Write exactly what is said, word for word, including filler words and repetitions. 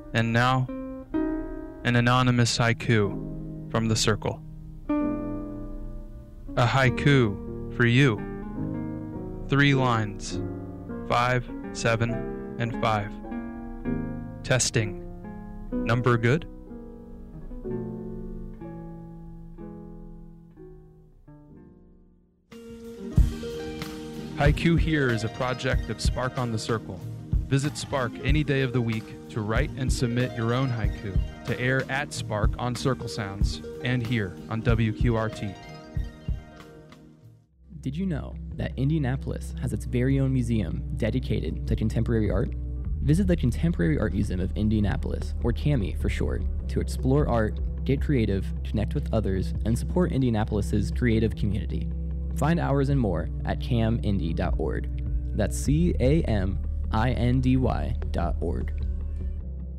And now, an anonymous haiku from the circle. A haiku for you. Three lines, five, seven, and five. Testing. Number good? Haiku Here is a project of Spark on the Circle. Visit Spark any day of the week to write and submit your own haiku to air at Spark on Circle Sounds and here on W Q R T. Did you know that Indianapolis has its very own museum dedicated to contemporary art? Visit the Contemporary Art Museum of Indianapolis, or CAMI for short, to explore art, get creative, connect with others, and support Indianapolis's creative community. Find hours and more at cam indy dot org. That's C A M I N D Y dot org.